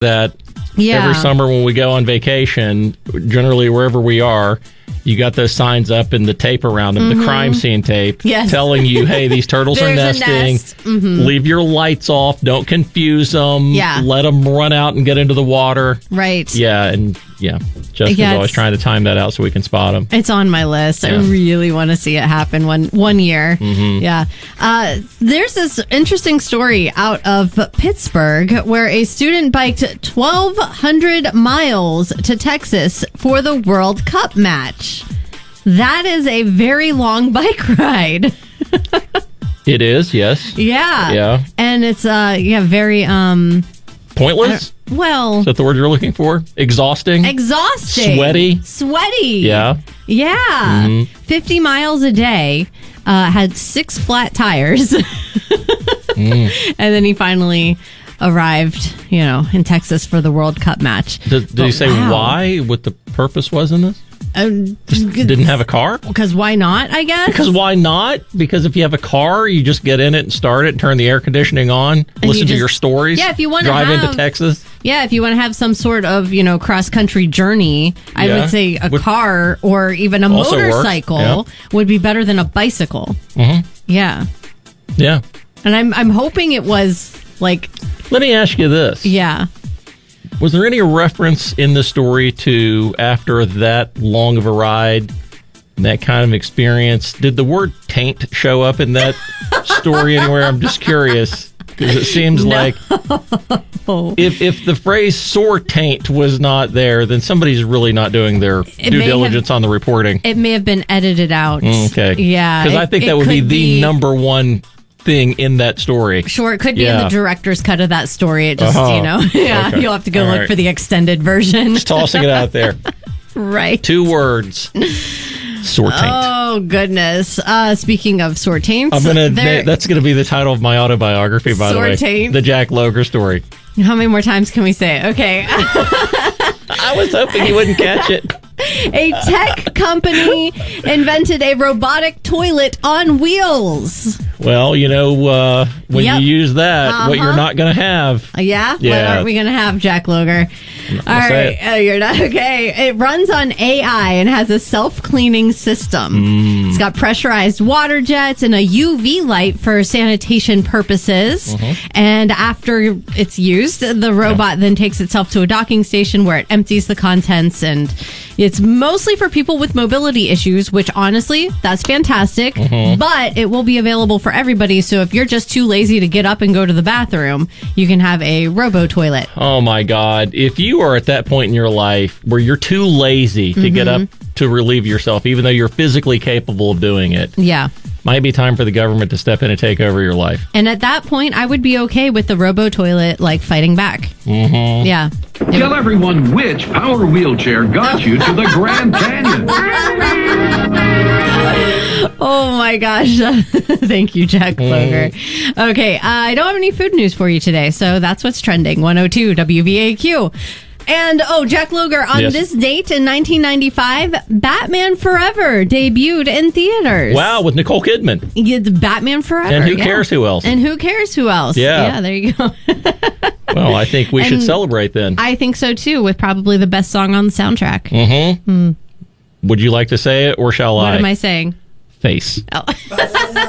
that every summer when we go on vacation, generally wherever we are, you got those signs up and the tape around them, the crime scene tape, telling you, hey, these turtles are nesting. Leave your lights off. Don't confuse them. Let them run out and get into the water. Right. Yeah, and Jessica's always trying to time that out so we can spot them. It's on my list. I really want to see it happen one year. Yeah. There's this interesting story out of Pittsburgh where a student biked 1,200 miles to Texas for the World Cup match. That is a very long bike ride. It is, yes. Yeah. And it's very pointless? Well, is that the word you're looking for? Exhausting? Sweaty? Yeah. 50 miles a day, had 6 flat tires. And then he finally arrived, in Texas for the World Cup match. Did he say why? What the purpose was in this? Just didn't have a car? Because why not, I guess? Because why not? Because if you have a car, you just get in it and start it and turn the air conditioning on, listen to your stories. Yeah, if you want to drive into Texas. Yeah, if you want to have some sort of, cross-country journey, I would say a car or even a motorcycle would be better than a bicycle. Yeah. Yeah. And I'm hoping it was like... Let me ask you this. Yeah. Was there any reference in the story to, after that long of a ride, that kind of experience, did the word taint show up in that story anywhere? I'm just curious, because it seems like if the phrase sore taint was not there, then somebody's really not doing their due diligence on the reporting. It may have been edited out. Okay. Yeah. Because I think that would be the number one thing in that story. Sure, it could be in the director's cut of that story. It just, okay. You'll have to go look for the extended version. Just tossing it out there. Right. 2 words. Sore taint. Oh, goodness. Speaking of sore taints. That's going to be the title of my autobiography, by the way. Sore taint. The Jack Loger story. How many more times can we say it? Okay. I was hoping you wouldn't catch it. A tech company invented a robotic toilet on wheels. Well, when you use that, what you're not going to have. Yeah? What aren't we going to have, Jack Loger? All right. Oh, you're not. Okay. It runs on AI and has a self-cleaning system. It's got pressurized water jets and a UV light for sanitation purposes. And after it's used, the robot then takes itself to a docking station where it empties the contents, and it's mostly for people with mobility issues, which honestly, that's fantastic. But it will be available for everybody. So if you're just too lazy to get up and go to the bathroom, you can have a robo toilet. Oh my God. If you are at that point in your life where you're too lazy to get up to relieve yourself, even though you're physically capable of doing it. Yeah. Might be time for the government to step in and take over your life. And at that point, I would be okay with the robo toilet, fighting back. Yeah. Tell everyone which power wheelchair got you to the Grand Canyon. Oh my gosh. Thank you, Jack Loger. Okay, I don't have any food news for you today, so that's what's trending. 102 WVAQ. And, Jack Loger, on this date in 1995, Batman Forever debuted in theaters. Wow, with Nicole Kidman. Yeah, Batman Forever. And who cares who else? Yeah, there you go. Well, I think we should celebrate then. I think so, too, with probably the best song on the soundtrack. Would you like to say it, or shall I? What am I saying? Face. Oh.